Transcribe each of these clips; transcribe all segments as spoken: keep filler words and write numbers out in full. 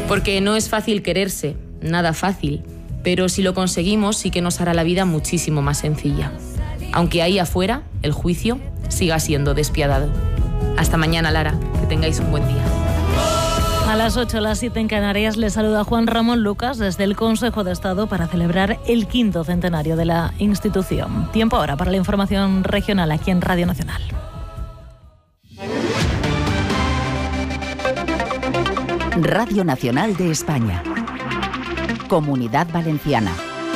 Porque no es fácil quererse, nada fácil, pero si lo conseguimos sí que nos hará la vida muchísimo más sencilla. Aunque ahí afuera, el juicio siga siendo despiadado. Hasta mañana, Lara. Que tengáis un buen día. A las ocho, las siete en Canarias, le saluda Juan Ramón Lucas desde el Consejo de Estado para celebrar el quinto centenario de la institución. Tiempo ahora para la información regional aquí en Radio Nacional. Radio Nacional de España. Comunidad Valenciana.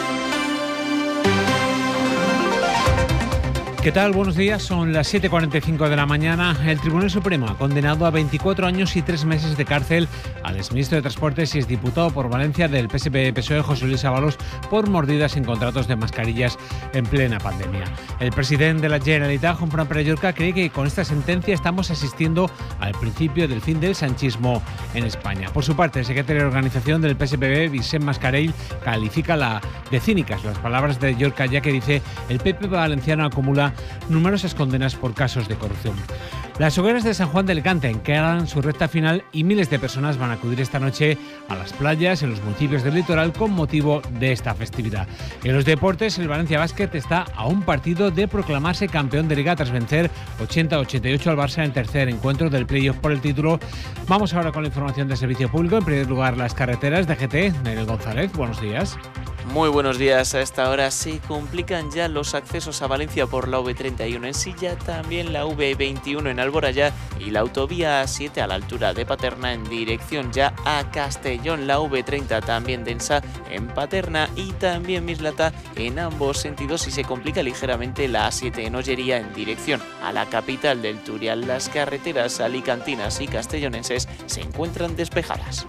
¿Qué tal? Buenos días. Son las siete y cuarenta y cinco de la mañana. El Tribunal Supremo ha condenado a veinticuatro años y tres meses de cárcel al exministro de Transportes y exdiputado por Valencia del P S P P S O E, José Luis Ábalos, por mordidas en contratos de mascarillas en plena pandemia. El presidente de la Generalitat, Juan Fran Pérez Llorca, cree que con esta sentencia estamos asistiendo al principio del fin del sanchismo en España. Por su parte, el secretario de organización del P S P B, Vicent Mascarell, califica la de cínicas las palabras de Llorca, ya que dice el P P valenciano acumula numerosas condenas por casos de corrupción. Las hogueras de San Juan de Alicante encaran su recta final y miles de personas van a acudir esta noche a las playas en los municipios del litoral con motivo de esta festividad. En los deportes, el Valencia Basket está a un partido de proclamarse campeón de Liga tras vencer ochenta a ochenta y ocho al Barça en el tercer encuentro del playoff por el título. Vamos ahora con la información de servicio público. En primer lugar, las carreteras de G T. Nerel González, buenos días. Muy buenos días. A esta hora se complican ya los accesos a Valencia por la V treinta y uno en Silla, también la V veintiuno en Alboraya y la autovía A siete a la altura de Paterna en dirección ya a Castellón, la V treinta también densa en Paterna y también Mislata en ambos sentidos, y se complica ligeramente la A siete en Ollería en dirección a la capital del Turial. Las carreteras alicantinas y castellonenses se encuentran despejadas.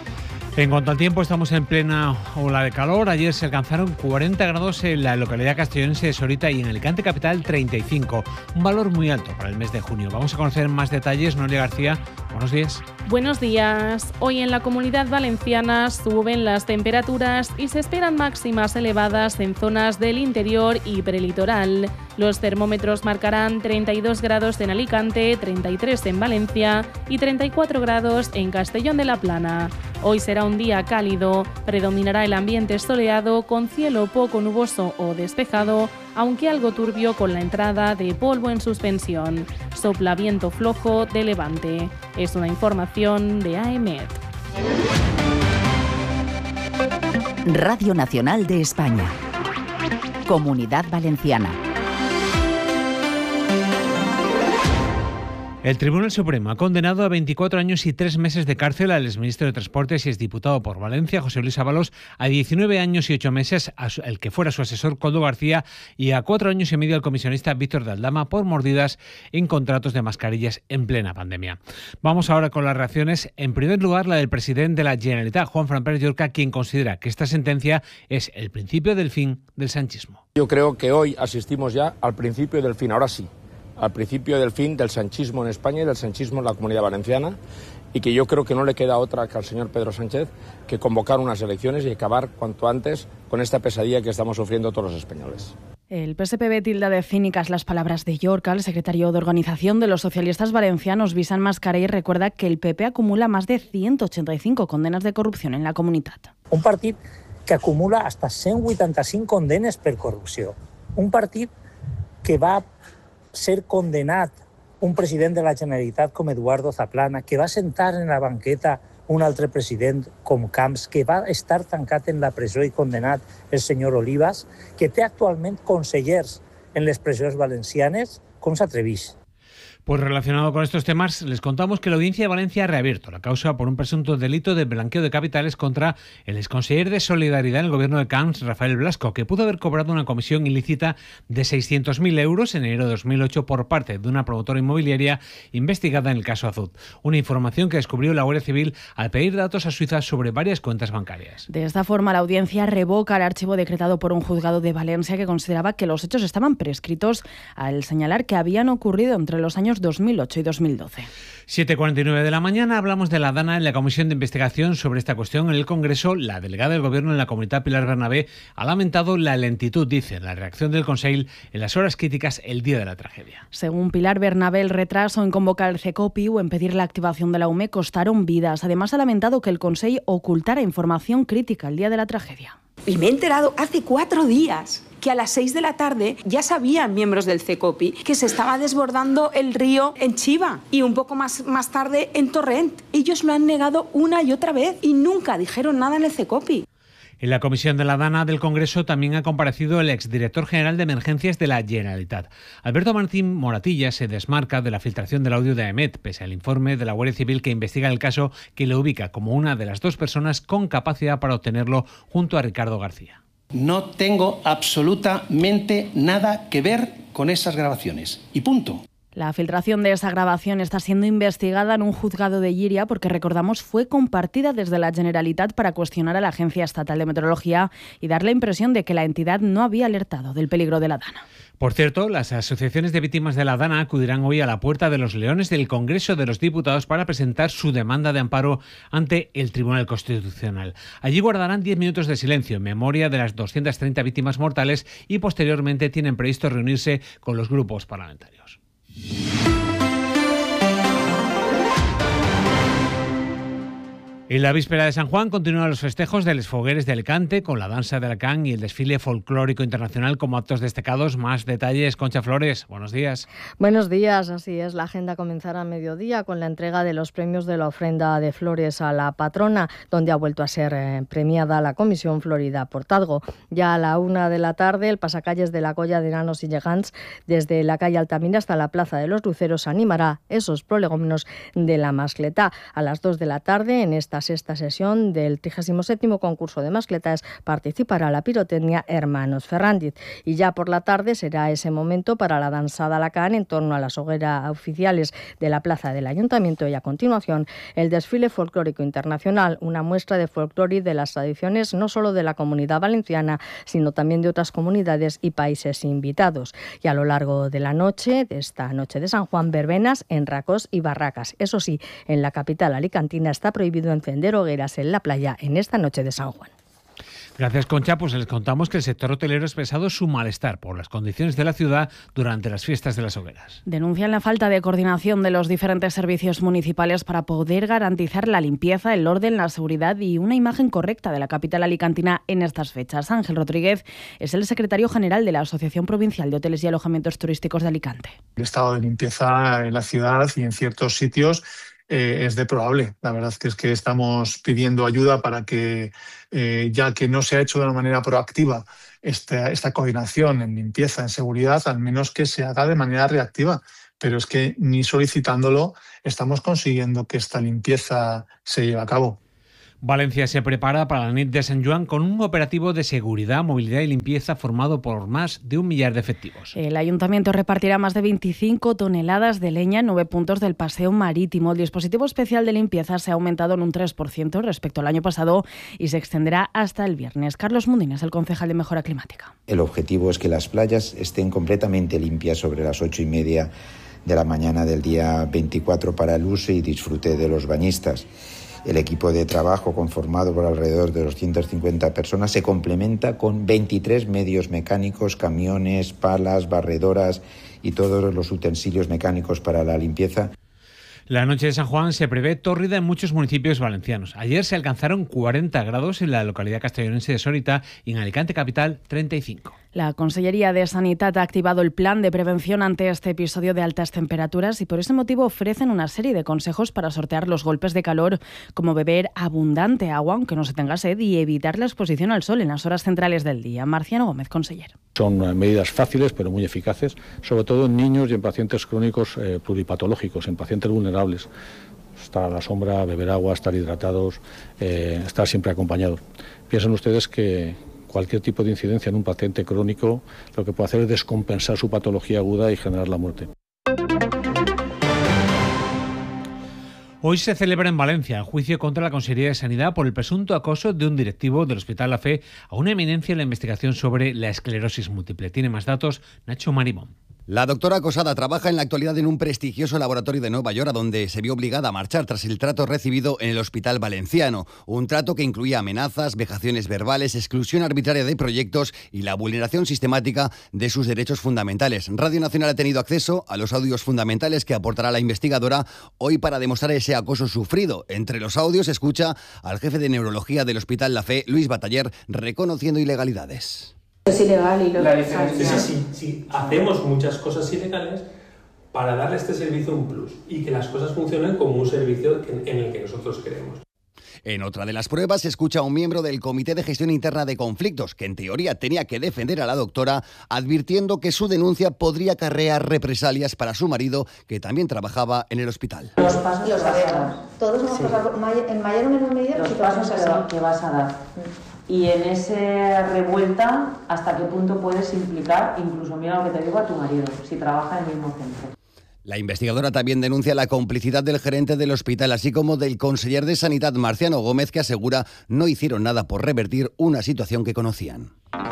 En cuanto al tiempo, estamos en plena ola de calor. Ayer se alcanzaron cuarenta grados en la localidad castellonense de Sorita y en Alicante capital treinta y cinco, un valor muy alto para el mes de junio. Vamos a conocer más detalles. Noelia García, buenos días. Buenos días. Hoy en la Comunidad Valenciana suben las temperaturas y se esperan máximas elevadas en zonas del interior y prelitoral. Los termómetros marcarán treinta y dos grados en Alicante, treinta y tres en Valencia y treinta y cuatro grados en Castellón de la Plana. Hoy será un día cálido, predominará el ambiente soleado con cielo poco nuboso o despejado, aunque algo turbio con la entrada de polvo en suspensión. Sopla viento flojo de levante. Es una información de A E M E T. Radio Nacional de España. Comunidad Valenciana. El Tribunal Supremo ha condenado a veinticuatro años y tres meses de cárcel al exministro de Transportes y exdiputado por Valencia, José Luis Ábalos, a diecinueve años y ocho meses al que fuera su asesor, Koldo García, y a cuatro años y medio al comisionista Víctor de Aldama por mordidas en contratos de mascarillas en plena pandemia. Vamos ahora con las reacciones. En primer lugar, la del presidente de la Generalitat, Juan Fran Pérez Llorca, quien considera que esta sentencia es el principio del fin del sanchismo. Yo creo que hoy asistimos ya al principio del fin, ahora sí. al principio del fin del sanchismo en España y del sanchismo en la Comunidad Valenciana, y que yo creo que no le queda otra que al señor Pedro Sánchez que convocar unas elecciones y acabar cuanto antes con esta pesadilla que estamos sufriendo todos los españoles. El P S P B tilda de cínicas las palabras de Llorca. El secretario de Organización de los Socialistas Valencianos, Vicent Mascarell, recuerda que el P P acumula más de ciento ochenta y cinco condenas de corrupción en la comunitat. Un partit que acumula hasta cent vuitanta-cinc condenes per corrupció. Un partit que va ser condenat un president de la Generalitat com Eduardo Zaplana, que va sentar en la banqueta un altre president com Camps, que va estar tancat en la presó i condenat el senyor Olivas, que té actualment consellers en les presons valencianes. Com s'atreveix? Pues relacionado con estos temas, les contamos que la Audiencia de Valencia ha reabierto la causa por un presunto delito de blanqueo de capitales contra el exconseller de Solidaridad en el gobierno de Camps, Rafael Blasco, que pudo haber cobrado una comisión ilícita de seiscientos mil euros en enero de dos mil ocho por parte de una promotora inmobiliaria investigada en el caso Azud. Una información que descubrió la Guardia Civil al pedir datos a Suiza sobre varias cuentas bancarias. De esta forma, la audiencia revoca el archivo decretado por un juzgado de Valencia que consideraba que los hechos estaban prescritos al señalar que habían ocurrido entre los años años dos mil ocho y dos mil doce. siete cuarenta y nueve de la mañana hablamos de la DANA en la Comisión de Investigación sobre esta cuestión en el Congreso. La delegada del Gobierno en la Comunitat, Pilar Bernabé, ha lamentado la lentitud, dice, en la reacción del Consell en las horas críticas el día de la tragedia. Según Pilar Bernabé, el retraso en convocar el CECOPI o en pedir la activación de la U M E costaron vidas. Además, ha lamentado que el Consell ocultara información crítica el día de la tragedia. Y me he enterado hace cuatro días que a las seis de la tarde ya sabían miembros del CECOPI que se estaba desbordando el río en Chiva y un poco más, más tarde en Torrent. Ellos lo han negado una y otra vez y nunca dijeron nada en el CECOPI. En la comisión de la DANA del Congreso también ha comparecido el exdirector general de Emergencias de la Generalitat. Alberto Martín Moratilla se desmarca de la filtración del audio de AEMET, pese al informe de la Guardia Civil que investiga el caso, que le ubica como una de las dos personas con capacidad para obtenerlo junto a Ricardo García. No tengo absolutamente nada que ver con esas grabaciones. Y punto. La filtración de esa grabación está siendo investigada en un juzgado de Llíria porque, recordamos, fue compartida desde la Generalitat para cuestionar a la Agencia Estatal de Meteorología y dar la impresión de que la entidad no había alertado del peligro de la DANA. Por cierto, las asociaciones de víctimas de la DANA acudirán hoy a la Puerta de los Leones del Congreso de los Diputados para presentar su demanda de amparo ante el Tribunal Constitucional. Allí guardarán diez minutos de silencio en memoria de las doscientas treinta víctimas mortales y posteriormente tienen previsto reunirse con los grupos parlamentarios. En la víspera de San Juan continúan los festejos de Les Fogueres de Alicante con la danza de Alacant y el desfile folclórico internacional como actos destacados. Más detalles, Concha Flores. Buenos días. Buenos días, así es. La agenda comenzará a mediodía con la entrega de los premios de la ofrenda de flores a la patrona, donde ha vuelto a ser eh, premiada la Comisión Florida Portadgo. Ya a la una de la tarde, el pasacalles de la Colla de Nanos y Llegants, desde la calle Altamira hasta la Plaza de los Luceros, animará esos prolegómenos de la mascletá. A las dos de la tarde, en esta sexta sesión del trigésimo séptimo concurso de mascletas, participará la pirotecnia Hermanos Ferrandiz. Y ya por la tarde será ese momento para la danzada Alacant en torno a las hogueras oficiales de la plaza del Ayuntamiento y a continuación el desfile folclórico internacional, una muestra de folclore de las tradiciones no solo de la Comunidad Valenciana, sino también de otras comunidades y países invitados. Y a lo largo de la noche, de esta noche de San Juan, verbenas en racos y barracas. Eso sí, en la capital alicantina está prohibido encender hogueras en la playa en esta noche de San Juan. Gracias, Concha. Pues les contamos que el sector hotelero ha expresado su malestar por las condiciones de la ciudad durante las fiestas de las hogueras. Denuncian la falta de coordinación de los diferentes servicios municipales para poder garantizar la limpieza, el orden, la seguridad y una imagen correcta de la capital alicantina en estas fechas. Ángel Rodríguez es el secretario general de la Asociación Provincial de Hoteles y Alojamientos Turísticos de Alicante. El estado de limpieza en la ciudad y en ciertos sitios Eh, es deplorable. La verdad que es que estamos pidiendo ayuda para que, eh, ya que no se ha hecho de una manera proactiva esta, esta coordinación en limpieza, en seguridad, al menos que se haga de manera reactiva. Pero es que ni solicitándolo estamos consiguiendo que esta limpieza se lleve a cabo. Valencia se prepara para la nit de Sant Joan con un operativo de seguridad, movilidad y limpieza formado por más de un millar de efectivos. El ayuntamiento repartirá más de veinticinco toneladas de leña en nueve puntos del paseo marítimo. El dispositivo especial de limpieza se ha aumentado en un tres por ciento respecto al año pasado y se extenderá hasta el viernes. Carlos Mundín es el concejal de Mejora Climática. El objetivo es que las playas estén completamente limpias sobre las ocho y media de la mañana del día veinticuatro para el uso y disfrute de los bañistas. El equipo de trabajo, conformado por alrededor de doscientas cincuenta personas, se complementa con veintitrés medios mecánicos, camiones, palas, barredoras y todos los utensilios mecánicos para la limpieza. La noche de San Juan se prevé tórrida en muchos municipios valencianos. Ayer se alcanzaron cuarenta grados en la localidad castellonense de Sorita y en Alicante capital treinta y cinco. La Consellería de Sanidad ha activado el plan de prevención ante este episodio de altas temperaturas y por ese motivo ofrecen una serie de consejos para sortear los golpes de calor, como beber abundante agua aunque no se tenga sed y evitar la exposición al sol en las horas centrales del día. Marciano Gómez, consejero. Son medidas fáciles pero muy eficaces, sobre todo en niños y en pacientes crónicos eh, pluripatológicos, en pacientes vulnerables. Estar a la sombra, beber agua, estar hidratados, eh, estar siempre acompañados. Piensen ustedes que cualquier tipo de incidencia en un paciente crónico lo que puede hacer es descompensar su patología aguda y generar la muerte. Hoy se celebra en Valencia el juicio contra la Consellería de Sanidad por el presunto acoso de un directivo del Hospital La Fe a una eminencia en la investigación sobre la esclerosis múltiple. Tiene más datos Nacho Marimón. La doctora Cosada trabaja en la actualidad en un prestigioso laboratorio de Nueva York, a donde se vio obligada a marchar tras el trato recibido en el Hospital Valenciano. Un trato que incluía amenazas, vejaciones verbales, exclusión arbitraria de proyectos y la vulneración sistemática de sus derechos fundamentales. Radio Nacional ha tenido acceso a los audios fundamentales que aportará la investigadora hoy para demostrar ese acoso sufrido. Entre los audios se escucha al jefe de neurología del Hospital La Fe, Luis Bataller, reconociendo ilegalidades. Es ilegal y lo La diferencia es así, si hacemos muchas cosas ilegales para darle a este servicio un plus y que las cosas funcionen como un servicio en el que nosotros queremos. En otra de las pruebas se escucha a un miembro del Comité de Gestión Interna de Conflictos, que en teoría tenía que defender a la doctora, advirtiendo que su denuncia podría acarrear represalias para su marido, que también trabajaba en el hospital. Los pasos los sabemos. Todos hemos Sí. pasado por, may- en mayor o menor medida Los situaciones pasos así. que vas a dar. Y en esa revuelta, ¿hasta qué punto puedes implicar, incluso mira lo que te digo, a tu marido, si trabaja en el mismo centro? La investigadora también denuncia la complicidad del gerente del hospital, así como del conseller de Sanidad, Marciano Gómez, que asegura no hicieron nada por revertir una situación que conocían.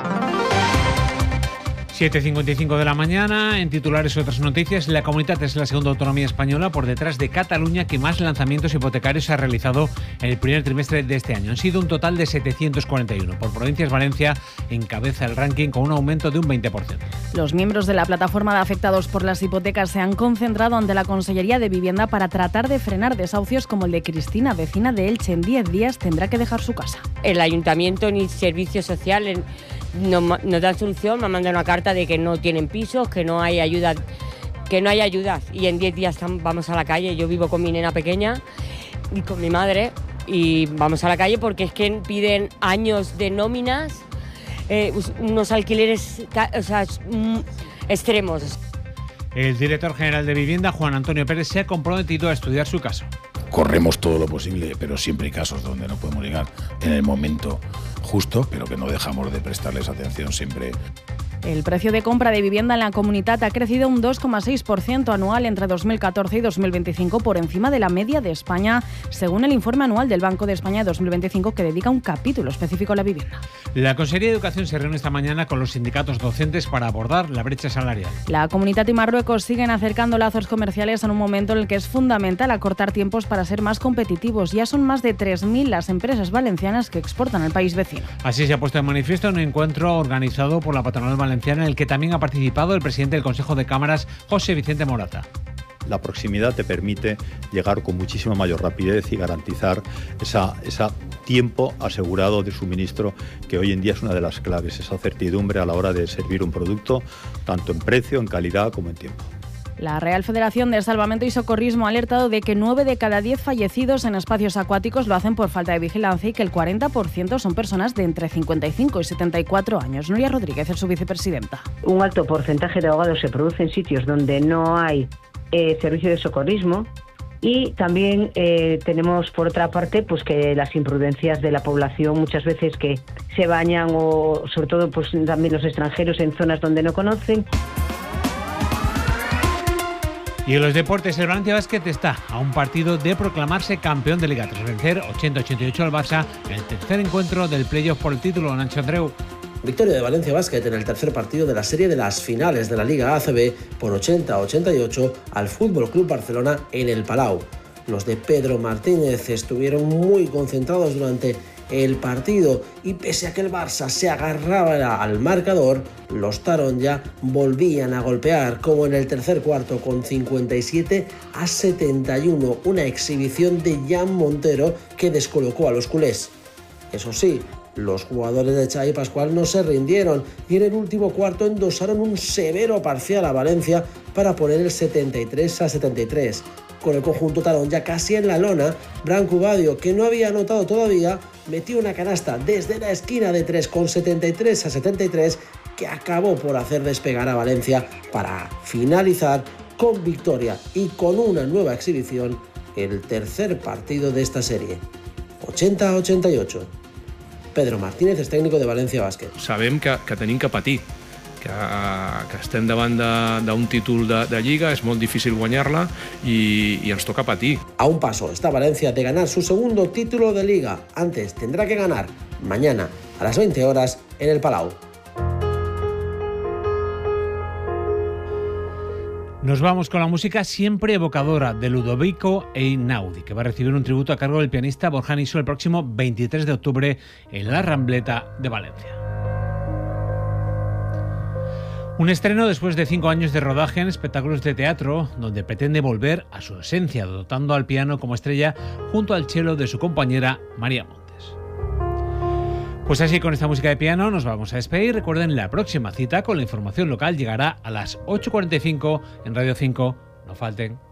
siete cincuenta y cinco de la mañana, en titulares otras noticias. La Comunitat es la segunda autonomía española por detrás de Cataluña que más lanzamientos hipotecarios ha realizado en el primer trimestre de este año. Han sido un total de setecientos cuarenta y uno. Por provincias, Valencia encabeza el ranking con un aumento de un veinte por ciento. Los miembros de la plataforma de afectados por las hipotecas se han concentrado ante la Consellería de Vivienda para tratar de frenar desahucios como el de Cristina, vecina de Elche. En diez días tendrá que dejar su casa. El ayuntamiento ni servicios sociales nos, nos dan solución, me mandan una carta de que no tienen pisos, que no hay ayuda, que no hay ayudas y en diez días vamos a la calle. Yo vivo con mi nena pequeña y con mi madre y vamos a la calle porque es que piden años de nóminas, eh, unos alquileres o sea, extremos. El director general de Vivienda, Juan Antonio Pérez, se ha comprometido a estudiar su caso. Corremos todo lo posible, pero siempre hay casos donde no podemos llegar en el momento justo, pero que no dejamos de prestarles atención siempre. El precio de compra de vivienda en la Comunitat ha crecido un dos coma seis por ciento anual entre dos mil catorce y dos mil veinticinco, por encima de la media de España, según el informe anual del Banco de España de dos mil veinticinco, que dedica un capítulo específico a la vivienda. La Consejería de Educación se reúne esta mañana con los sindicatos docentes para abordar la brecha salarial. La Comunitat y Marruecos siguen acercando lazos comerciales en un momento en el que es fundamental acortar tiempos para ser más competitivos. Ya son más de tres mil las empresas valencianas que exportan al país vecino. Así se ha puesto en manifiesto un encuentro organizado por la patronal valenciana, en el que también ha participado el presidente del Consejo de Cámaras, José Vicente Morata. La proximidad te permite llegar con muchísima mayor rapidez y garantizar esa, esa tiempo asegurado de suministro, que hoy en día es una de las claves, esa certidumbre a la hora de servir un producto, tanto en precio, en calidad como en tiempo. La Real Federación de Salvamento y Socorrismo ha alertado de que nueve de cada diez fallecidos en espacios acuáticos lo hacen por falta de vigilancia y que el cuarenta por ciento son personas de entre cincuenta y cinco y setenta y cuatro años. Nuria Rodríguez es su vicepresidenta. Un alto porcentaje de ahogados se produce en sitios donde no hay eh, servicio de socorrismo y también eh, tenemos, por otra parte, pues que las imprudencias de la población muchas veces que se bañan o sobre todo pues también los extranjeros en zonas donde no conocen. Y en los deportes, el Valencia Basket está a un partido de proclamarse campeón de Liga tras vencer ochenta a ochenta y ocho al Barça en el tercer encuentro del playoff por el título. Nacho Andreu. Victoria de Valencia Basket en el tercer partido de la serie de las finales de la Liga A C B por ochenta a ochenta y ocho al F C Barcelona en el Palau. Los de Pedro Martínez estuvieron muy concentrados durante el partido y pese a que el Barça se agarraba al marcador, los Taronja volvían a golpear, como en el tercer cuarto con cincuenta y siete a setenta y uno, una exhibición de Jan Montero que descolocó a los culés. Eso sí, los jugadores de Xavi Pascual no se rindieron y en el último cuarto endosaron un severo parcial a Valencia para poner el setenta y tres a setenta y tres. Con el conjunto Taronja casi en la lona, Branco Badio, que no había anotado todavía, metió una canasta desde la esquina de tres con setenta y tres a setenta y tres que acabó por hacer despegar a Valencia para finalizar con victoria y con una nueva exhibición el tercer partido de esta serie. ochenta a ochenta y ocho. Pedro Martínez és tècnic de València Bàsquet. Sabem que, que tenim que patir, que, que estem davant d'un títol de, de Lliga, és molt difícil guanyar-la y, y ens toca patir. A un paso está Valencia de ganar su segundo título de Liga. Antes tendrá que ganar mañana a las veinte horas en el Palau. Nos vamos con la música siempre evocadora de Ludovico Einaudi, que va a recibir un tributo a cargo del pianista Borja Niso el próximo veintitrés de octubre en la Rambleta de Valencia. Un estreno después de cinco años de rodaje en espectáculos de teatro, donde pretende volver a su esencia, dotando al piano como estrella junto al cello de su compañera María Montes. Pues así, con esta música de piano nos vamos a despedir. Recuerden, la próxima cita con la información local llegará a las ocho cuarenta y cinco en Radio cinco. No falten.